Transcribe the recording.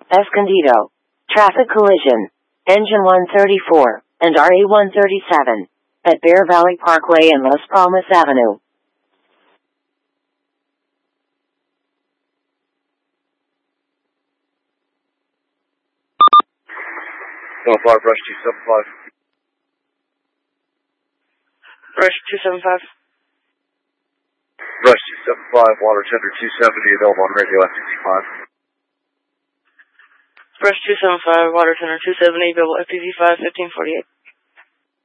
Escondido. Traffic collision. Engine 134 and RE 137 at Bear Valley Parkway and Las Palmas Avenue. 105, Brush 275. Brush 275. Brush 275, water tender 270, available on radio at 65. Brush 275, water tender 270, available FPV 5, 1548.